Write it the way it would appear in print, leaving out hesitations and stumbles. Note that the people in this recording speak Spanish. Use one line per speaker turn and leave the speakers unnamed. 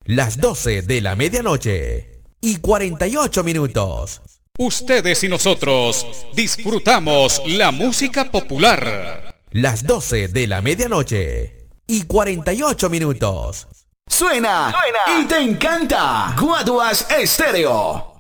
Las 12 de la medianoche y 48 minutos.
Ustedes y nosotros disfrutamos la música popular.
Las 12 de la medianoche y 48 minutos.
Suena y te encanta. Guaduas Estéreo.